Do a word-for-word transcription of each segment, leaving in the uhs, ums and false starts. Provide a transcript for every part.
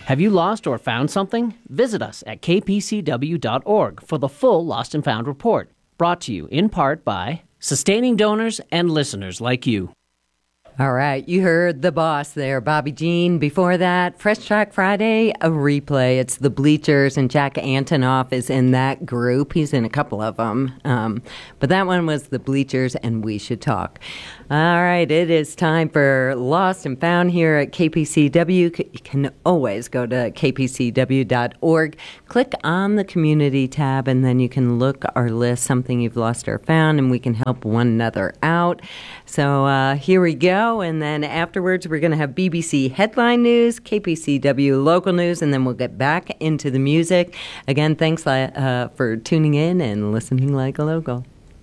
Have you lost or found something? Visit us at k p c w dot org for the full Lost and Found report, brought to you in part by sustaining donors and listeners like you. All right, you heard the boss there, Bobby Jean. Before that, Fresh Track Friday, a replay. It's the Bleachers, and Jack Antonoff is in that group. He's in a couple of them. Um, but that one was the Bleachers, and We Should Talk. All right, it is time for Lost and Found here at K P C W. You can always go to k p c w dot org, click on the Community tab, and then you can look our list, something you've lost or found, and we can help one another out. So uh, here we go, and then afterwards we're going to have B B C Headline News, K P C W Local News, and then we'll get back into the music. Again, thanks uh, for tuning in and listening like a local.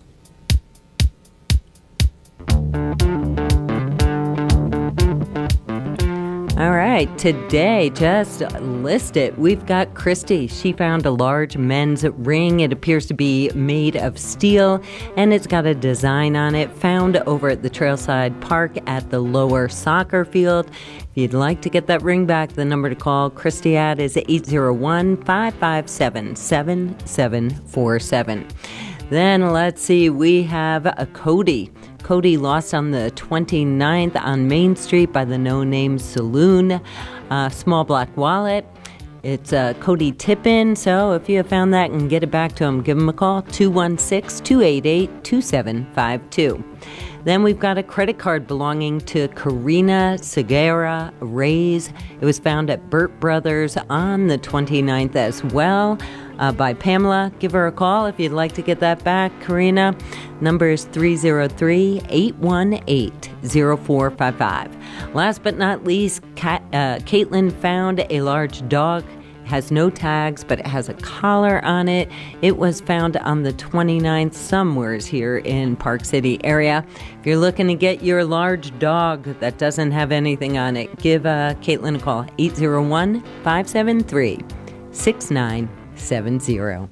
All right, today, just list it. We've got Christy. She found a large men's ring. It appears to be made of steel, and it's got a design on it, found over at the Trailside Park at the lower soccer field. If you'd like to get that ring back, the number to call Christy at is eight zero one, five five seven, seven seven four seven. Then let's see, we have a Cody. Cody lost on the twenty-ninth on Main Street by the No Name Saloon. Uh, small black wallet. It's uh, Cody Tippin. So if you have found that and get it back to him, give him a call, two one six, two eight eight, two seven five two. Then we've got a credit card belonging to Karina Segura Reyes. It was found at Burt Brothers on the twenty-ninth as well. Uh, by Pamela. Give her a call if you'd like to get that back, Karina. Number is three zero three, eight one eight, zero four five five. Last but not least, Kat, uh, Caitlin found a large dog. It has no tags, but it has a collar on it. It was found on the twenty-ninth somewheres here in Park City area. If you're looking to get your large dog that doesn't have anything on it, give uh, Caitlin a call, eight zero one, five seven three, six nine seven zero.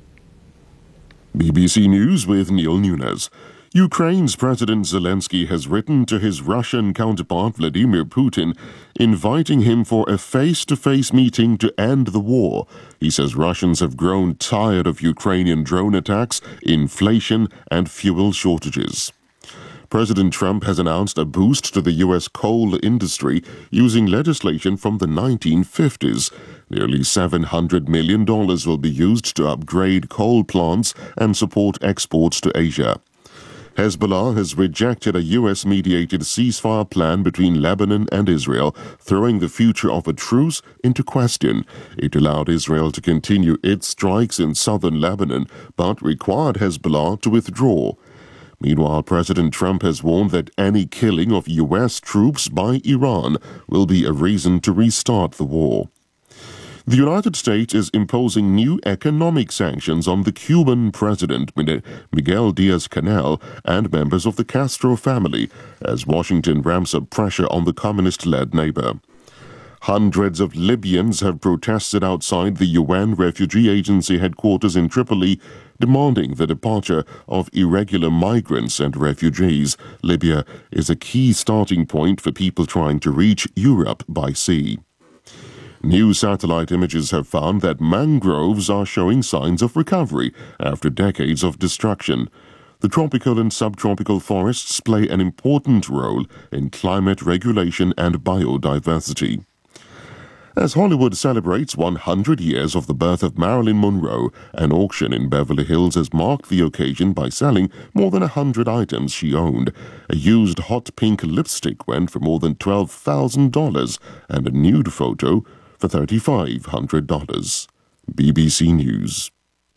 B B C News with Neil Nunes. Ukraine's President Zelensky has written to his Russian counterpart Vladimir Putin, inviting him for a face-to-face meeting to end the war. He says Russians have grown tired of Ukrainian drone attacks, inflation, and fuel shortages. President Trump has announced a boost to the U S coal industry using legislation from the nineteen fifties. Nearly seven hundred million dollars will be used to upgrade coal plants and support exports to Asia. Hezbollah has rejected a U S-mediated ceasefire plan between Lebanon and Israel, throwing the future of a truce into question. It allowed Israel to continue its strikes in southern Lebanon, but required Hezbollah to withdraw. Meanwhile, President Trump has warned that any killing of U S troops by Iran will be a reason to restart the war. The United States is imposing new economic sanctions on the Cuban president, Miguel Diaz-Canel, and members of the Castro family, as Washington ramps up pressure on the communist-led neighbor. Hundreds of Libyans have protested outside the U N Refugee Agency headquarters in Tripoli, demanding the departure of irregular migrants and refugees. Libya is a key starting point for people trying to reach Europe by sea. New satellite images have found that mangroves are showing signs of recovery after decades of destruction. The tropical and subtropical forests play an important role in climate regulation and biodiversity. As Hollywood celebrates one hundred years of the birth of Marilyn Monroe, an auction in Beverly Hills has marked the occasion by selling more than one hundred items she owned. A used hot pink lipstick went for more than twelve thousand dollars and a nude photo for three thousand five hundred dollars. B B C News.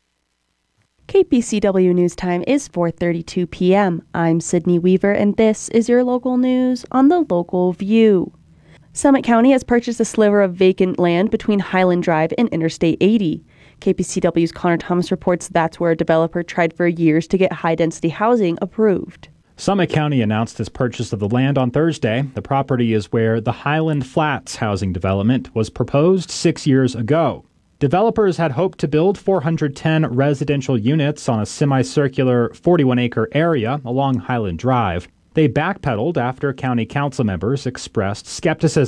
K P C W News Time is four thirty-two p.m. I'm Sydney Weaver, and this is your local news on the Local View. Summit County has purchased a sliver of vacant land between Highland Drive and Interstate eighty. K P C W's Connor Thomas reports that's where a developer tried for years to get high-density housing approved. Summit County announced its purchase of the land on Thursday. The property is where the Highland Flats housing development was proposed six years ago. Developers had hoped to build four hundred ten residential units on a semicircular forty-one acre area along Highland Drive. They backpedaled after county council members expressed skepticism.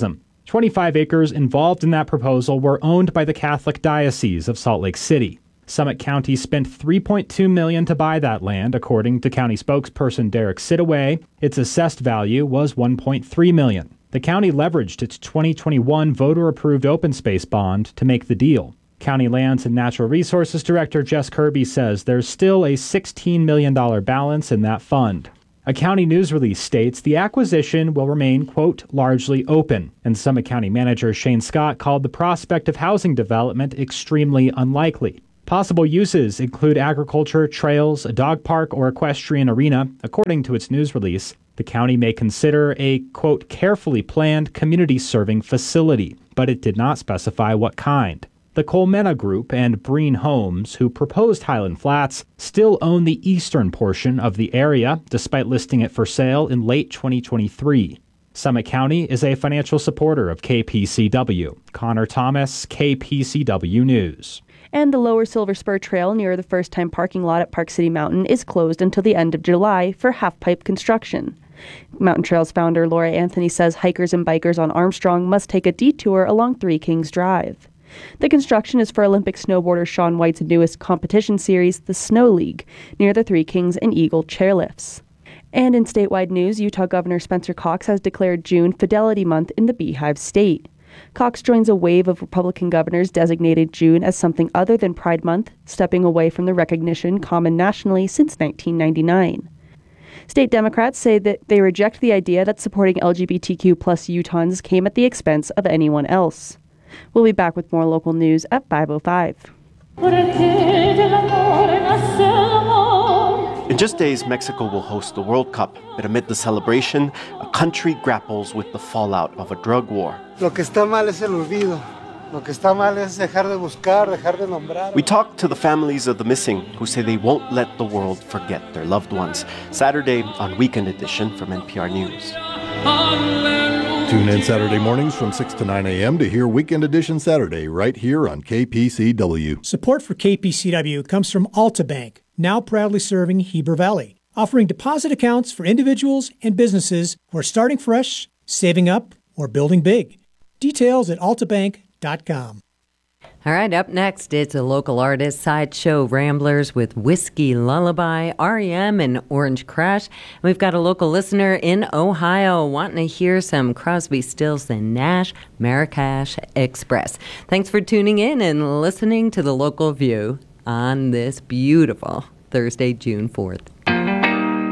twenty-five acres involved in that proposal were owned by the Catholic Diocese of Salt Lake City. Summit County spent three point two million dollars to buy that land, according to county spokesperson Derek Sidaway. Its assessed value was one point three million dollars. The county leveraged its twenty twenty-one voter-approved open space bond to make the deal. County Lands and Natural Resources Director Jess Kirby says there's still a sixteen million dollars balance in that fund. A county news release states the acquisition will remain, quote, largely open, and Summit County Manager Shane Scott called the prospect of housing development extremely unlikely. Possible uses include agriculture, trails, a dog park, or equestrian arena. According to its news release, the county may consider a, quote, carefully planned community-serving facility, but it did not specify what kind. The Colmena Group and Breen Homes, who proposed Highland Flats, still own the eastern portion of the area, despite listing it for sale in late twenty twenty-three. Summit County is a financial supporter of K P C W. Connor Thomas, K P C W News. And the Lower Silver Spur Trail near the first-time parking lot at Park City Mountain is closed until the end of July for half-pipe construction. Mountain Trails founder Laura Anthony says hikers and bikers on Armstrong must take a detour along Three Kings Drive. The construction is for Olympic snowboarder Shaun White's newest competition series, the Snow League, near the Three Kings and Eagle chairlifts. And in statewide news, Utah Governor Spencer Cox has declared June Fidelity Month in the Beehive State. Cox joins a wave of Republican governors designated June as something other than Pride Month, stepping away from the recognition common nationally since nineteen ninety-nine. State Democrats say that they reject the idea that supporting L G B T Q plus Utahns came at the expense of anyone else. We'll be back with more local news at five oh five. In just days, Mexico will host the World Cup, but amid the celebration, a country grapples with the fallout of a drug war. Lo que está mal es el olvido. Lo que está mal es dejar de buscar, dejar de nombrar. We talked to the families of the missing, who say they won't let the world forget their loved ones. Saturday on Weekend Edition from N P R News. Tune in Saturday mornings from six to nine a.m. to hear Weekend Edition Saturday right here on K P C W. Support for K P C W comes from Alta Bank, now proudly serving Heber Valley, offering deposit accounts for individuals and businesses who are starting fresh, saving up, or building big. Details at alta bank dot com. All right, up next, it's a local artist, Sideshow Ramblers with Whiskey Lullaby, R E M, and Orange Crush. We've got a local listener in Ohio wanting to hear some Crosby, Stills, and Nash, Marrakesh Express. Thanks for tuning in and listening to The Local View on this beautiful Thursday, June fourth.